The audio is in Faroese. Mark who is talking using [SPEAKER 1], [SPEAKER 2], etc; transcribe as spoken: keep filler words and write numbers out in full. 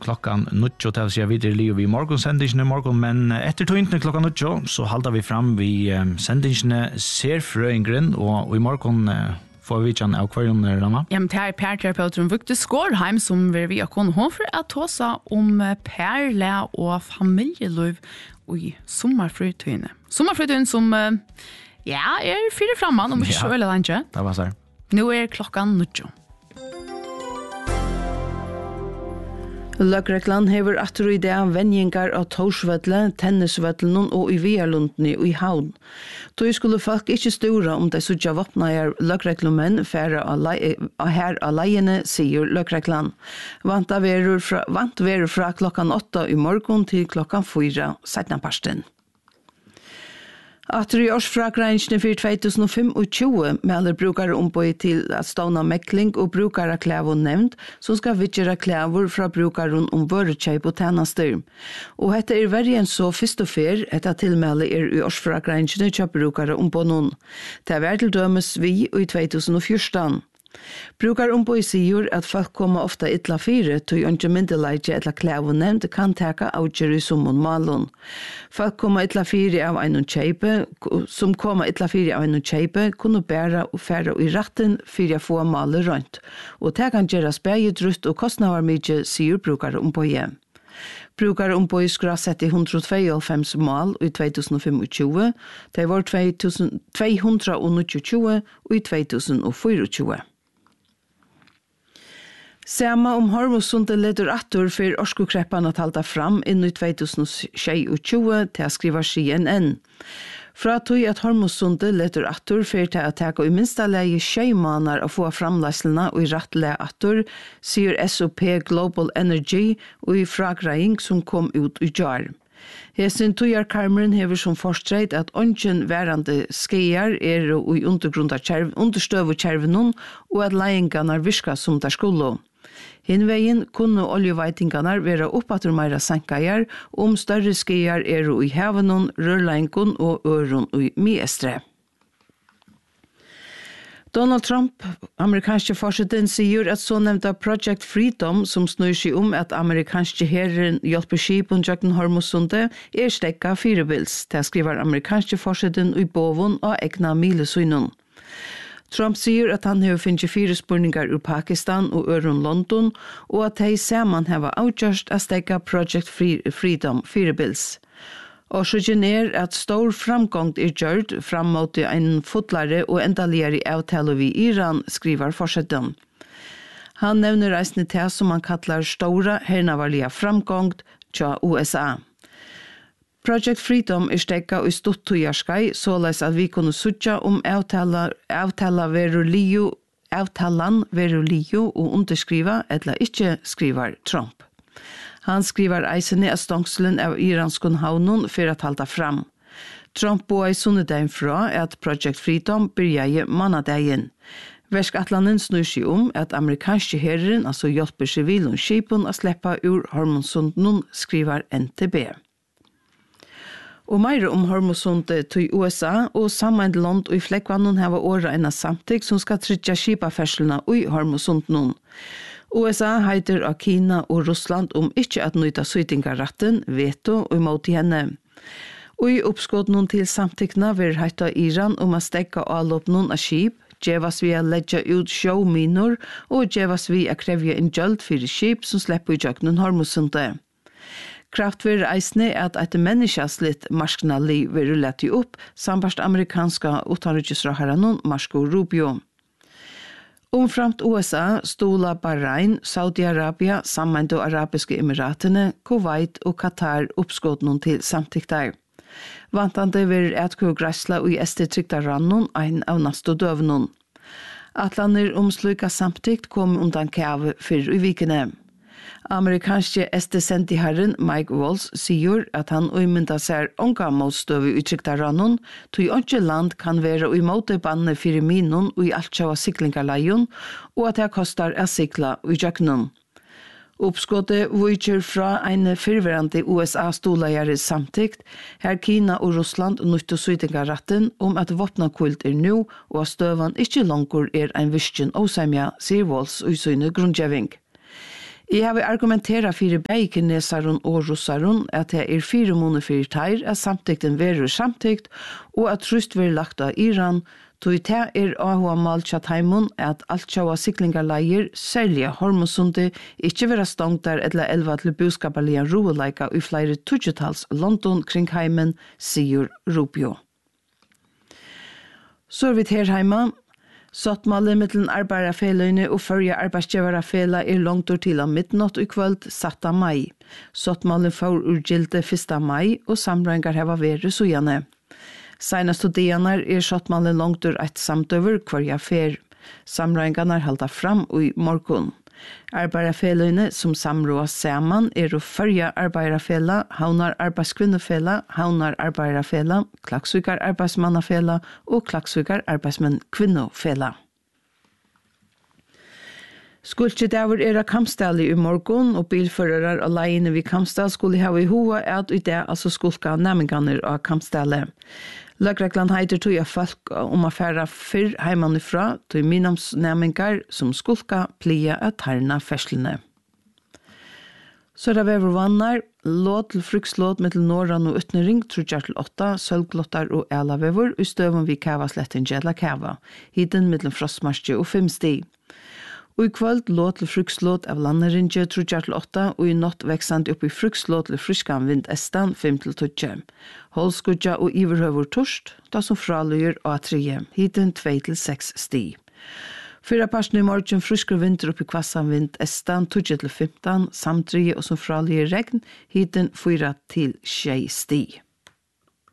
[SPEAKER 1] klockan nio till att säga vidare Leo vi morgon sändningen i morgon men efter tog klockan nio så håller vi fram vi um, sändningen ser fröingren och, och i morgon uh, får vi känna akvarium när Rama.
[SPEAKER 2] Ja, men det är perterapeuten Victor Skårheim som vi har kunnat ha för att tala om perle och familjeliv i sommarfritiden. Sommarfritiden som uh, ja, är fyra framman om vi kör eller inte.
[SPEAKER 1] Det var så här.
[SPEAKER 2] Nu är klockan nio.
[SPEAKER 3] Løgreglan hever atter i det venjengar av Torsvedle, tennisvedlen og i Vialundni og i Havn. Då skulle folk ikke stora om de sutja våpnager løgreglumenn færre her av leiene, sier løgreglan. Vant verur fra, vant verur fra klokkan åtta i morgon til klokkan fyra setnaparsten. Atter i årsfragrensene for tjugohundrafemtio melder brukare ombøy til at ståna mekling og brukare klævo nevnt som skal vidgjøre klævor fra brukaren om vørekjøp og tjenester. Og dette er verre enn så først og fer, dette tilmelde er i årsfragrensene til brukare ombøy noen. Det er vært til dømes vi i tjugohundrafjorton. Brukar ombøy sier at folk kommer ofta ytla fire til ikke myndeleidje etla klævo nevnt kan teka avgjør i summon malon. Folk kommer ytla fire av en kjeipe, som kommer ytla fire av en kjeipe, kunne bæra og færa i ratten fyrir få maler rundt. Og det kan gjøre spæget rutt og kostnader mykje, sier brukar ombøy. Brukar ombøy skulle sette one hundred twenty-two mal i tjugohundrafemtio, det var two hundred twenty i tjugohundrafyrtio. Samma om Hormosundet leder atter for orskukreppan at halda fram inn i tjugohundratjugotre til å skriva C N N. Fra tog at Hormosundet leder atter for til å teka i minsta leie tjei måneder å få framleislene og i rettelig atter, sier S O P Global Energy og i fragraying som kom ut i jar. Hesen Tujar Carmen hever som forstreit at ongen værande skeier er i undergrunda kjerv, understøv og kjervenon og at leiengarna virka som der skulle. Hinveien kunne oljeveitingarna være oppatter meira sankajar om større skeier er i havenon, rørleinkon og øron i miestre. Donald Trump, amerikanske forsiden, sier at så nevnte Project Freedom, som snur seg om at amerikanske herren hjelper skip og Jøkken Hormosundet, er stekka firebils, til skriver amerikanske forsiden i Bovon og egna milesøynon. Trump sier at han har finnet fire spurningar ur Pakistan og øren London, og at de sammen har avgjørst å stekka Project Freedom firebils. Og så er at stor framgång er gjort fram mot en fotlare og endaligere avtale vi Iran, skriver forsetten. Han nevner reisende til som han kallar stora hernavarlige framgång til U S A. Project Freedom er stekka i stutt tojarskai, såleis at vi kunne sutja om avtala, avtala verulio, avtalan verulio og underskriva, eller ikke skriver Trump. Han skriver eisene av stongselen av iranskon havnon for at halda fram. Trump bo i sunnedein fra at Project Freedom byrja i mannadeien. Verskatlanen snur seg om at amerikanske herren, altså hjelper sivilon skipon, å sleppa ur Hormosundet, skriver N T B. Og meira om Hormosundet til U S A og sammand land og i flekkvannon hava åra enn samtig som skal trytja skipaferslene i Hormosundet. U S A heider av Kina og Russland om ikke at nøyta sytingarratten, veto og imot henne. Og i oppskådnen til samtikkene vil heita Iran om å stekka avlåpnen av skip, djevas vi a leggja ut sjåminor og djevas vi a krevja en gjøld fyrir skip som slipper i jøknen Hormosundet. Kraftver eisne at et menneskeslitt marskna liv vil lette opp, sambarst amerikanska utanriksrådherren Marco Rubio. Omframt U S A stola Bahrain, Saudi-Arabia, Sammende og Arabiske Emiratene, Kuwait og Qatar oppskådnen til samtiktar. Vantande vil etkøy græsla og i estetryktarannon ein av nasto døvnon. Atlaner omsluka samtikt kom undan kæve fyrir i vikene. Amerikanske estesentiherren Mike Walls sier at han umynda ser onka motstøve i tryktarannon, tog ikke land kan være i måte banne fyrir minon og i alt sjåa siklingarleion, og at det kostar å sikla i jøknon. Uppskottet vujtjer fra en fyrverande U S A-stolajare samtikt, her Kina og Russland nytto sytingarratten om at våpnakult er nu, og at støvan ikke langkur er en visken osemja, sier Walls og syne grunndjeving. Jeg har argumenteret for beikinesaren og russaren at det er fire måneder for teir at samtykten verur samtykt og at trust vil lagt av Iran, tog det er ahua maltja taimun at alt sjaua siklingarleier, særlig Hormusundet, ikke vera stongtar eller elva til buskapalia roeleika i flere tudgetals London kring heimen, sier Rubio. Så er vi her heima. Sottmålet mittelen arbeiderfeløyne og førje arbeidsgjøverafela er langt til av midnatt i kvöld satt av mai. Sottmålet får urgilde første mai og samrøyngar heva vere så gjerne. Senast og dianar er sottmålet langt ur et samtøver hverja fer. Samrøyngarna halda fram i morgon. Arbeiderfeløyne som samråas saman er å førje arbeiderfela, Havnar arbeidskvinnefela, Havnar arbeiderfela, Klaksvikar arbeidsmannafela og Klaksvikar arbeidsmenn kvinnofela. Skuldsjedaver er av kampstalli i morgon, og bilførerar og leiene vid kampstall skulle ha i hoa at i det altså skulka nemminganer av kampstallet. Løgreglan heiter tog av folk om å færa fyrr heimanifra til minamsnemmingar som skulka plia at tarna ferslene. Så er det vever vannar, låt til frukslåt med til Norran og Utnering, trudjar til åtta, sølglottar og elavever, og støven vi kava sletten gjedla kava, hiden mellom frostmarsje og fem sti. Og i kvöld låt til frukslåt av landerinje trudjar til åtta, og i natt veksand upp i frukslåt til fryskan vind estan fem til tutje. Holskudja og iverhøver torst, da som fraløyer og tredje, hiden tvei til seks sti. Fyra parsten i morgen frusker vinter upp i kvassan vind estan tutje til femtan, samtrige og som fraløyer regn, hiden fyra til tjei sti.